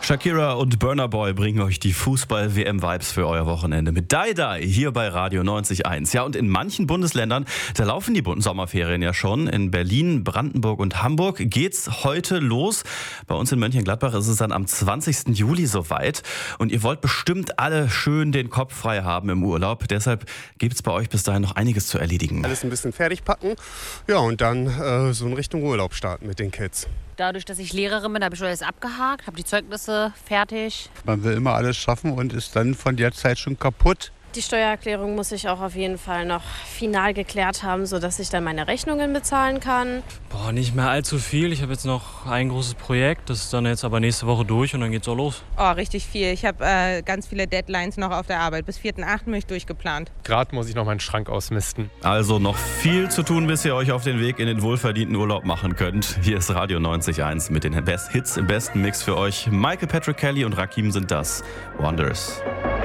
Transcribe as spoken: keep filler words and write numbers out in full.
Shakira und Burna Boy bringen euch die Fußball-W M-Vibes für euer Wochenende mit Die Die hier bei Radio neunzig Komma eins. Ja, und in manchen Bundesländern, da laufen die bunten Sommerferien ja schon. In Berlin, Brandenburg und Hamburg geht's heute los. Bei uns in Mönchengladbach ist es dann am zwanzigsten Juli soweit. Und ihr wollt bestimmt alle schön den Kopf frei haben im Urlaub. Deshalb gibt's bei euch bis dahin noch einiges zu erledigen. Alles ein bisschen fertig packen, ja, und dann äh, so in Richtung Urlaub starten mit den Kids. Dadurch, dass ich Lehrerin bin, habe ich schon alles abgehakt, habe die Zeugnisse fertig. Man will immer alles schaffen und ist dann von der Zeit schon kaputt. Die Steuererklärung muss ich auch auf jeden Fall noch final geklärt haben, sodass ich dann meine Rechnungen bezahlen kann. Boah, nicht mehr allzu viel. Ich habe jetzt noch ein großes Projekt, das ist dann jetzt aber nächste Woche durch und dann geht's auch los. Oh, richtig viel. Ich habe äh, ganz viele Deadlines noch auf der Arbeit. Bis vierten achten bin ich durchgeplant. Gerade muss ich noch meinen Schrank ausmisten. Also noch viel zu tun, bis ihr euch auf den Weg in den wohlverdienten Urlaub machen könnt. Hier ist Radio neunzig Komma eins mit den Best Hits im besten Mix für euch. Michael Patrick Kelly und Rakim sind das. Wonders.